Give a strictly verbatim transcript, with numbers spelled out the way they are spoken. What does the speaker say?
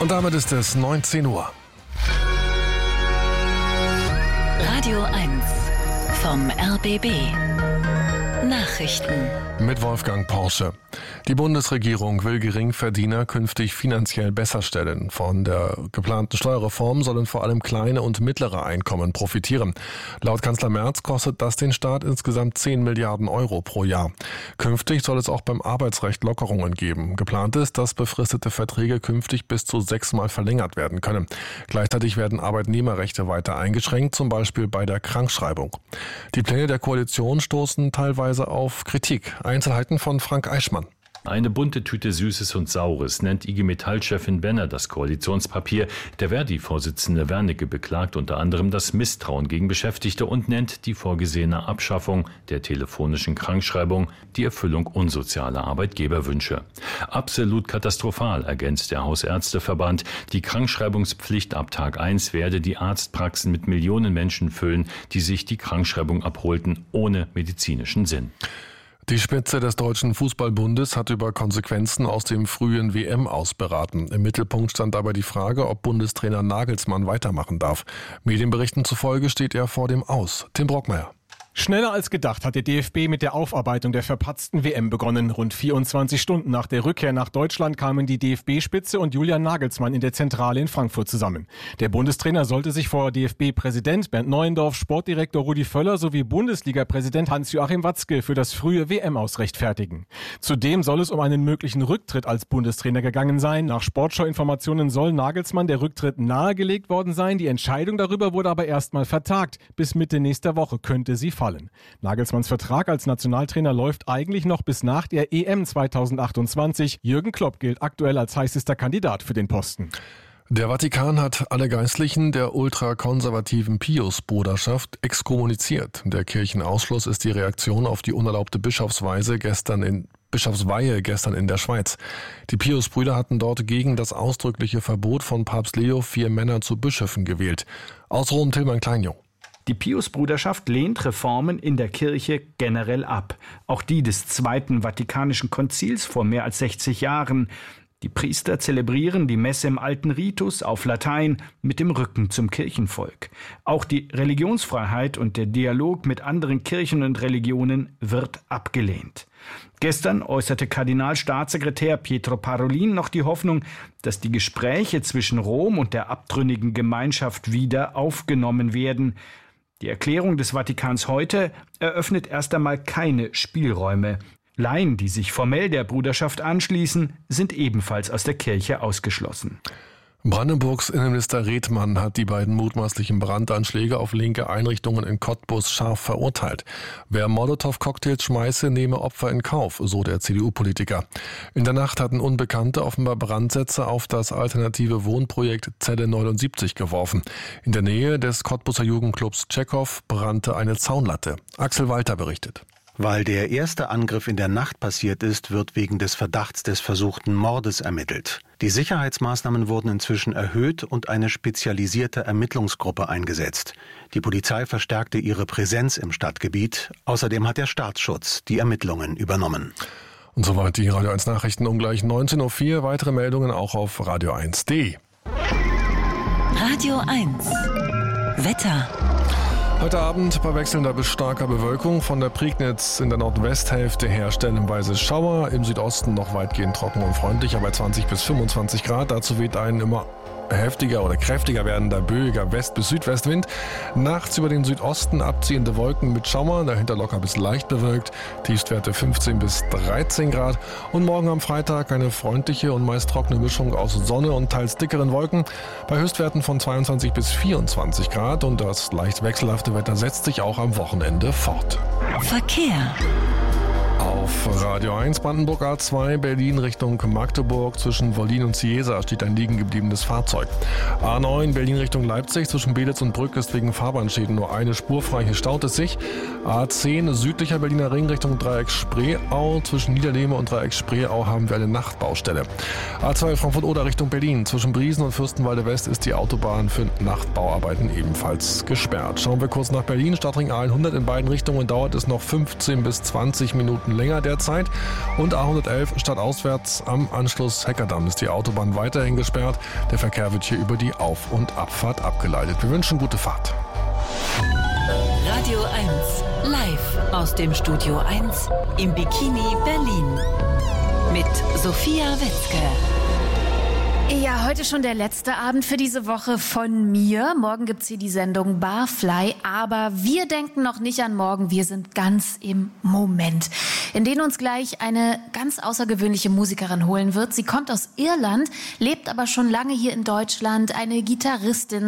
Und damit ist es neunzehn Uhr. Radio eins vom R B B. Nachrichten. Mit Wolfgang Porsche. Die Bundesregierung will Geringverdiener künftig finanziell besser stellen. Von der geplanten Steuerreform sollen vor allem kleine und mittlere Einkommen profitieren. Laut Kanzler Merz kostet das den Staat insgesamt zehn Milliarden Euro pro Jahr. Künftig soll es auch beim Arbeitsrecht Lockerungen geben. Geplant ist, dass befristete Verträge künftig bis zu sechsmal verlängert werden können. Gleichzeitig werden Arbeitnehmerrechte weiter eingeschränkt, zum Beispiel bei der Krankschreibung. Die Pläne der Koalition stoßen teilweise auf Kritik. Einzelheiten von Frank Eichmann. Eine bunte Tüte Süßes und Saures nennt I G Metall-Chefin Benner das Koalitionspapier. Der Verdi-Vorsitzende Wernicke beklagt unter anderem das Misstrauen gegen Beschäftigte und nennt die vorgesehene Abschaffung der telefonischen Krankschreibung die Erfüllung unsozialer Arbeitgeberwünsche. Absolut katastrophal, ergänzt der Hausärzteverband. Die Krankschreibungspflicht ab Tag eins werde die Arztpraxen mit Millionen Menschen füllen, die sich die Krankschreibung abholten, ohne medizinischen Sinn. Die Spitze des Deutschen Fußballbundes hat über Konsequenzen aus dem frühen W M-Aus beraten. Im Mittelpunkt stand dabei die Frage, ob Bundestrainer Nagelsmann weitermachen darf. Medienberichten zufolge steht er vor dem Aus. Tim Brockmeier. Schneller als gedacht hat der D F B mit der Aufarbeitung der verpatzten W M begonnen. Rund vierundzwanzig Stunden nach der Rückkehr nach Deutschland kamen die D F B-Spitze und Julian Nagelsmann in der Zentrale in Frankfurt zusammen. Der Bundestrainer sollte sich vor D F B-Präsident Bernd Neuendorf, Sportdirektor Rudi Völler sowie Bundesliga-Präsident Hans-Joachim Watzke für das frühe W M-Aus rechtfertigen. Zudem soll es um einen möglichen Rücktritt als Bundestrainer gegangen sein. Nach Sportschau-Informationen soll Nagelsmann der Rücktritt nahegelegt worden sein. Die Entscheidung darüber wurde aber erstmal vertagt. Bis Mitte nächster Woche könnte sie fallen. Nagelsmanns Vertrag als Nationaltrainer läuft eigentlich noch bis nach der E M zweitausendachtundzwanzig. Jürgen Klopp gilt aktuell als heißester Kandidat für den Posten. Der Vatikan hat alle Geistlichen der ultrakonservativen Pius-Bruderschaft exkommuniziert. Der Kirchenausschluss ist die Reaktion auf die unerlaubte Bischofsweise gestern in Bischofsweihe gestern in der Schweiz. Die Pius-Brüder hatten dort gegen das ausdrückliche Verbot von Papst Leo vier Männer zu Bischöfen gewählt. Aus Rom Tilman Kleinjung. Die Pius-Bruderschaft lehnt Reformen in der Kirche generell ab. Auch die des Zweiten Vatikanischen Konzils vor mehr als sechzig Jahren. Die Priester zelebrieren die Messe im alten Ritus auf Latein mit dem Rücken zum Kirchenvolk. Auch die Religionsfreiheit und der Dialog mit anderen Kirchen und Religionen wird abgelehnt. Gestern äußerte Kardinalstaatssekretär Pietro Parolin noch die Hoffnung, dass die Gespräche zwischen Rom und der abtrünnigen Gemeinschaft wieder aufgenommen werden. Die Erklärung des Vatikans heute eröffnet erst einmal keine Spielräume. Laien, die sich formell der Bruderschaft anschließen, sind ebenfalls aus der Kirche ausgeschlossen. Brandenburgs Innenminister Redmann hat die beiden mutmaßlichen Brandanschläge auf linke Einrichtungen in Cottbus scharf verurteilt. Wer Molotow-Cocktails schmeiße, nehme Opfer in Kauf, so der C D U-Politiker. In der Nacht hatten Unbekannte offenbar Brandsätze auf das alternative Wohnprojekt Zelle neunundsiebzig geworfen. In der Nähe des Cottbuser Jugendclubs Tschechow brannte eine Zaunlatte. Axel Walter berichtet. Weil der erste Angriff in der Nacht passiert ist, wird wegen des Verdachts des versuchten Mordes ermittelt. Die Sicherheitsmaßnahmen wurden inzwischen erhöht und eine spezialisierte Ermittlungsgruppe eingesetzt. Die Polizei verstärkte ihre Präsenz im Stadtgebiet. Außerdem hat der Staatsschutz die Ermittlungen übernommen. Und soweit die Radio eins Nachrichten um gleich neunzehn Uhr vier. Weitere Meldungen auch auf radio eins punkt de. Radio eins. Wetter. Heute Abend bei wechselnder bis starker Bewölkung von der Prignitz in der Nordwesthälfte her stellenweise Schauer, im Südosten noch weitgehend trocken und freundlicher bei zwanzig bis fünfundzwanzig Grad. Dazu weht ein immer heftiger oder kräftiger werdender böiger West- bis Südwestwind. Nachts über den Südosten abziehende Wolken mit Schauer, dahinter locker bis leicht bewölkt. Tiefstwerte fünfzehn bis dreizehn Grad. Und morgen am Freitag eine freundliche und meist trockene Mischung aus Sonne und teils dickeren Wolken. Bei Höchstwerten von zweiundzwanzig bis vierundzwanzig Grad. Und das leicht wechselhafte Wetter setzt sich auch am Wochenende fort. Verkehr. Auf Radio eins Brandenburg A zwei Berlin Richtung Magdeburg zwischen Wollin und Ciesa steht ein liegen gebliebenes Fahrzeug. A neun Berlin Richtung Leipzig zwischen Belitz und Brück ist wegen Fahrbahnschäden nur eine Spur frei, hier staut es sich. A zehn südlicher Berliner Ring Richtung Dreieck Spreeau zwischen Niederlehme und Dreieck Spreeau haben wir eine Nachtbaustelle. A zwei Frankfurt-Oder Richtung Berlin zwischen Briesen und Fürstenwalde West ist die Autobahn für Nachtbauarbeiten ebenfalls gesperrt. Schauen wir kurz nach Berlin, Stadtring A hundert in beiden Richtungen dauert es noch fünfzehn bis zwanzig Minuten Minuten länger derzeit. Und A hundertelf stadtauswärts am Anschluss Heckerdamm ist die Autobahn weiterhin gesperrt. Der Verkehr wird hier über die Auf- und Abfahrt abgeleitet. Wir wünschen gute Fahrt. Radio eins, live aus dem Studio eins im Bikini Berlin. Mit Sophia Wetzke. Ja, heute schon der letzte Abend für diese Woche von mir. Morgen gibt's hier die Sendung Barfly, aber wir denken noch nicht an morgen, wir sind ganz im Moment, in dem uns gleich eine ganz außergewöhnliche Musikerin holen wird. Sie kommt aus Irland, lebt aber schon lange hier in Deutschland, eine Gitarristin,